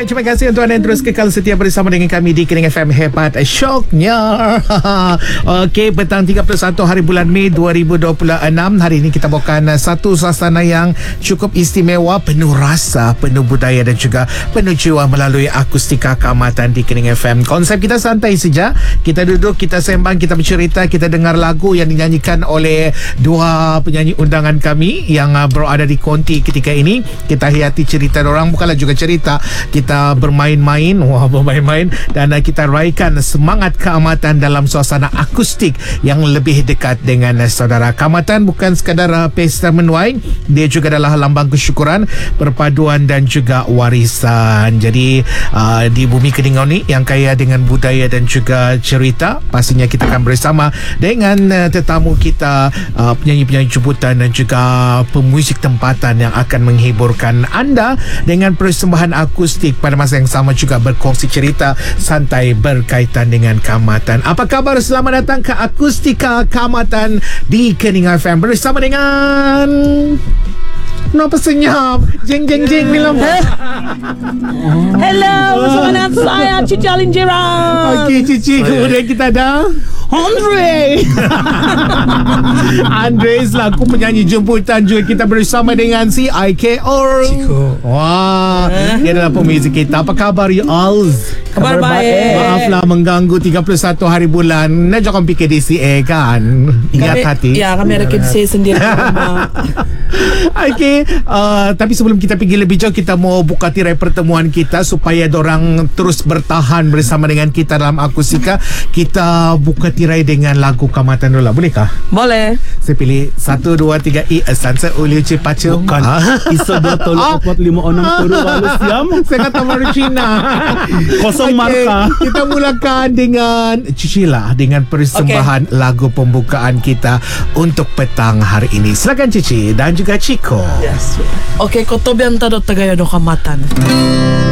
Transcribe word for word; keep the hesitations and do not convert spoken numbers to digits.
terima kasih untuk anda yang terus kekal setia bersama dengan kami di Kening F M Hebat Syoknya. Okey, petang tiga puluh satu hari bulan Mei dua ribu dua puluh enam. Hari ini kita bawakan satu suasana yang cukup istimewa, penuh rasa, penuh budaya dan juga penuh jiwa melalui akustika keamatan di Kening F M. Konsep kita santai saja. Kita duduk, kita sembang, kita bercerita, kita dengar lagu yang dinyanyikan oleh dua penyanyi undangan kami yang uh, berada di konti ketika ini. Kita hayati cerita orang, bukanlah juga cerita, kita bermain-main. Wah, bermain-main. Dan uh, kita raikan semangat keamatan dalam suasana akustik yang lebih dekat dengan uh, saudara. Keamatan bukan sekadar uh, pesta menuai, dia juga adalah lambang kesyukuran, perpaduan dan juga warisan. Jadi uh, di bumi Kening ni yang kaya dengan budaya dan juga cerita, pastinya kita akan bersama dengan uh, tetamu kita, uh, penyanyi-penyanyi jemputan dan juga pemuzik tempatan yang akan menghiburkan anda dengan persembahan akustik pada masa yang sama, juga berkongsi cerita santai berkaitan dengan keamatan. Apa khabar? Selamat datang ke Akustika Keamatan di Kening F M bersama dengan... Kenapa senyap? Jeng jeng jeng ni lama. Hello, bersama dengan saya Cici Alinjiran. Okey Cici, kemudian kita ada Andre. Andre selaku penyanyi jemputan, juga kita bersama dengan si I K Or. Ciko. Wah, dia adalah pemuzik kita. Apa khabar you all? Kabar baik. Maaflah mengganggu tiga puluh satu hari bulan. Nak jangan fikir D C A kan. Ingat Kami, hati. Ya, kami ada K D C sendiri. Okey, uh, tapi sebelum kita pergi lebih jauh, kita mau buka tirai pertemuan kita supaya dorang terus bertahan bersama dengan kita dalam akustika. Kita buka tirai dengan lagu keamatan dulu lah. Bolehkah? Boleh. Saya pilih satu, dua, tiga. I Asansa Uli Cipacu. Bukan. Iso dua tolong empat lima enam turun lalu siam. Saya kata baru Cina. Kosong Okey, markah. kita mulakan dengan Cici lah, dengan persembahan okay. lagu pembukaan kita untuk petang hari ini. Silakan Cici dan juga Ciko. Yes. Okey, kotobian tado tagaya do kamatan.